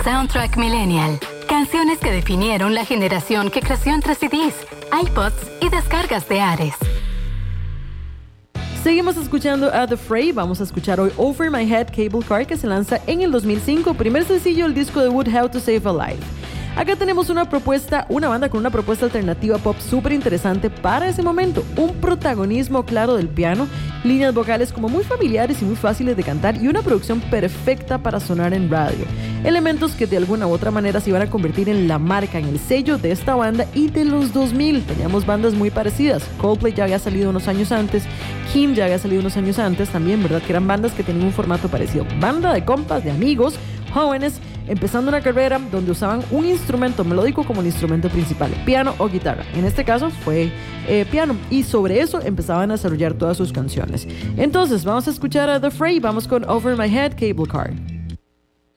Soundtrack Millennial. Canciones que definieron la generación que creció entre CDs, iPods y descargas de Ares. Seguimos escuchando a The Fray. Vamos a escuchar hoy Over My Head Cable Car, que se lanza en el 2005. Primer sencillo del disco debut How to Save a Life. Acá tenemos una banda con una propuesta alternativa pop súper interesante para ese momento. Un protagonismo claro del piano, líneas vocales como muy familiares y muy fáciles de cantar y una producción perfecta para sonar en radio. Elementos que de alguna u otra manera se iban a convertir en la marca, en el sello de esta banda y de los 2000. Teníamos bandas muy parecidas. Coldplay ya había salido unos años antes, Kim ya había salido unos años antes también, ¿verdad? Que eran bandas que tenían un formato parecido. Banda de compas, de amigos, jóvenes, empezando una carrera donde usaban un instrumento melódico como el instrumento principal, piano o guitarra. En este caso fue piano, y sobre eso empezaban a desarrollar todas sus canciones. Entonces vamos a escuchar a The Fray. Vamos con Over My Head Cable Car.